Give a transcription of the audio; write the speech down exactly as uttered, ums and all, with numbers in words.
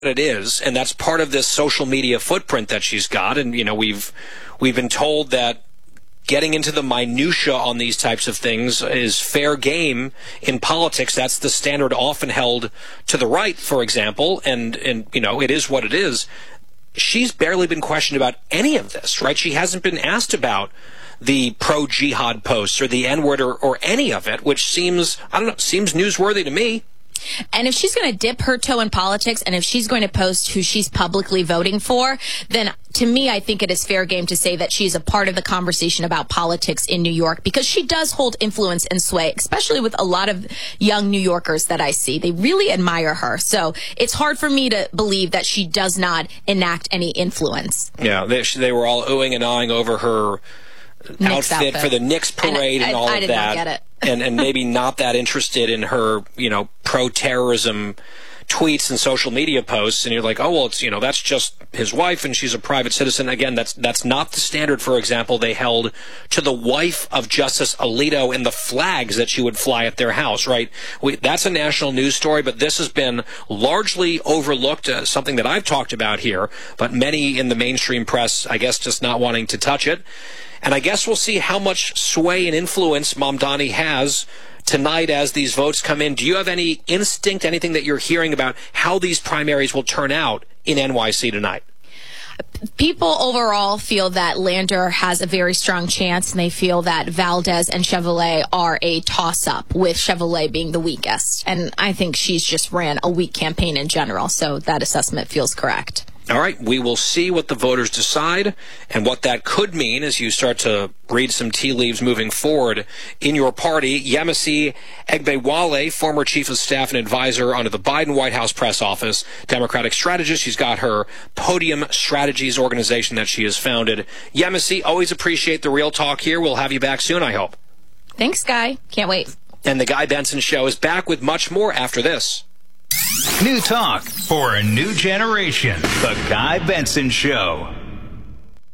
it is, and that's part of this social media footprint that she's got. And, you know, we've we've been told that getting into the minutia on these types of things is fair game in politics. That's the standard often held to the right, for example, and, and you know, it is what it is. She's barely been questioned about any of this, right? She hasn't been asked about the pro-jihad posts or the N-word or, or any of it, which seems, I don't know, seems newsworthy to me. And if she's going to dip her toe in politics, and if she's going to post who she's publicly voting for, then to me, I think it is fair game to say that she's a part of the conversation about politics in New York, because she does hold influence and sway, especially with a lot of young New Yorkers that I see. They really admire her. So it's hard for me to believe that she does not enact any influence. Yeah, they, they were all oohing and ahhing over her outfit, outfit for the Knicks parade and, and all I, I of did that. Not get it. and, and maybe not that interested in her, you know, pro-terrorism tweets and social media posts. And you're like, oh, well, it's, you know, that's just his wife and she's a private citizen. Again, that's that's not the standard, for example, they held to the wife of Justice Alito and the flags that she would fly at their house, right? We, that's a national news story, but this has been largely overlooked, uh, something that I've talked about here, but many in the mainstream press, I guess, just not wanting to touch it. And I guess we'll see how much sway and influence Mamdani has tonight as these votes come in. Do you have any instinct, anything that you're hearing about how these primaries will turn out in N Y C tonight? People overall feel that Lander has a very strong chance, and they feel that Valdez and Chevrolet are a toss-up, with Chevrolet being the weakest. And I think she's just ran a weak campaign in general, so that assessment feels correct. All right, we will see what the voters decide and what that could mean as you start to read some tea leaves moving forward in your party. Yemisi Egbewale, former chief of staff and advisor under the Biden White House press office, Democratic strategist. She's got her Podium Strategies organization that she has founded. Yemisi, always appreciate the real talk here. We'll have you back soon, I hope. Thanks, Guy. Can't wait. And the Guy Benson Show is back with much more after this. New talk for a new generation. The Guy Benson Show.